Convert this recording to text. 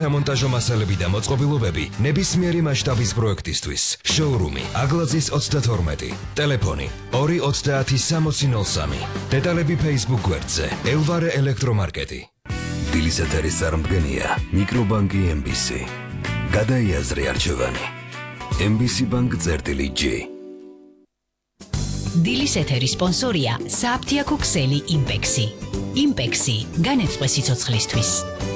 Montaჟო მასალები და მოწყობილობები ნებისმიერი მასშტაბის პროექტისთვის. Showroom-ი Aglatzis 32. Ტელეფონი 230 დეტალები Facebook გვერდზე. Elvare ელექტრომარკეტი. დილის ეთერის წარმდგენია მიკრობანკი MBC. გადაიაზრე არჩევანი. MBC Bank-G. დილის ეთერის სპონსორია სააფთიაქო ქსელი იმპექსი. იმპექსი განეწყვე სიცოცხლისთვის.